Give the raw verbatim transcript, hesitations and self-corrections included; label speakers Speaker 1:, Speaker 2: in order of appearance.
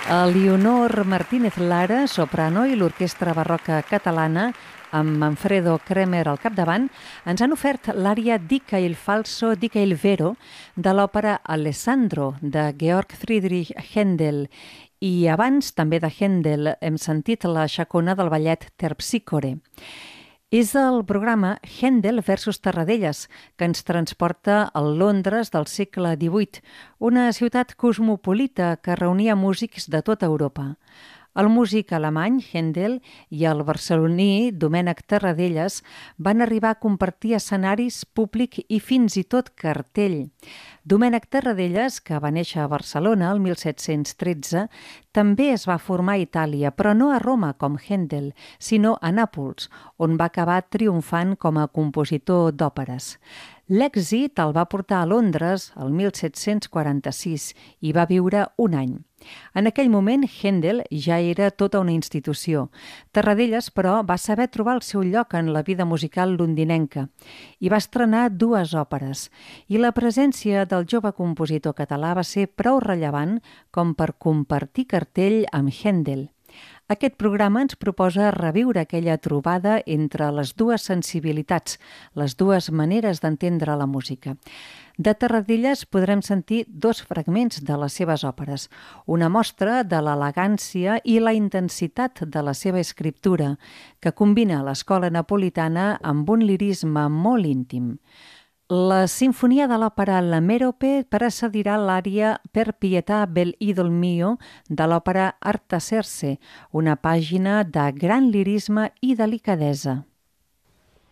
Speaker 1: Leonor Martínez Lara, soprano, i l'Orquestra Barroca Catalana, amb Manfredo Kremer al capdavant, ens han ofert l'ària Dica il falso, Dica il vero, de l'òpera Alessandro, de Georg Friedrich Händel. I abans, també de Händel, hem sentit la xacona del ballet Terpsícore. És el programa Händel versus Tarradellas, que ens transporta al Londres del segle divuit, una ciutat cosmopolita que reunia músics de tota Europa. El músic alemany Händel i el barceloní Domènec Tarradellas van arribar a compartir escenaris, públic i fins i tot cartell. Domènec Tarradellas, que va néixer a Barcelona el mil set-cents tretze, també es va formar a Itàlia, però no a Roma com Händel, sinó a Nàpols, on va acabar triomfant com a compositor d'òperes. L'èxit el va portar a Londres el mil set-cents quaranta-sis i va viure un any. En aquell moment, Händel ja era tota una institució. Tarradellas, però, va saber trobar el seu lloc en la vida musical londinenca i va estrenar dues òperes. I la presència del jove compositor català va ser prou rellevant com per compartir cartell amb Händel. Aquest programa ens proposa reviure aquella trobada entre les dues sensibilitats, les dues maneres d'entendre la música. De Tarradellas podrem sentir dos fragments de les seves òperes, una mostra de l'elegància i la intensitat de la seva escriptura, que combina l'escola napolitana amb un lirisme molt íntim. La sinfonia de l'òpera La Merope precedirà l'ària Per pietà bel idol mio de l'òpera Artaserse, una pàgina de gran lirisme i delicadesa.